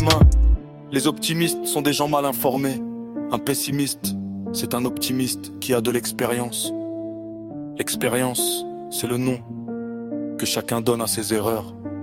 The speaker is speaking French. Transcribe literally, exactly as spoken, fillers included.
humain. Les optimistes sont des gens mal informés. Un pessimiste, c'est un optimiste qui a de l'expérience. L'expérience, c'est le nom que chacun donne à ses erreurs.